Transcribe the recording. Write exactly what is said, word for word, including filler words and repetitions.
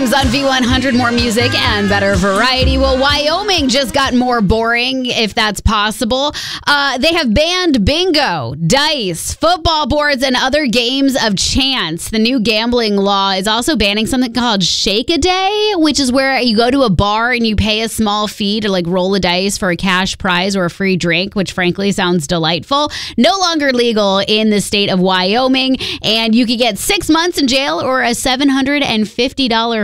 news on V one hundred. More music and better variety. Well, Wyoming just got more boring, if that's possible. Uh, they have banned bingo, dice, football boards, and other games of chance. The new gambling law is also banning something called Shake-a-Day, which is where you go to a bar and you pay a small fee to like roll a dice for a cash prize or a free drink, which frankly sounds delightful. No longer legal in the state of Wyoming, and you could get six months in jail or a seven hundred fifty dollars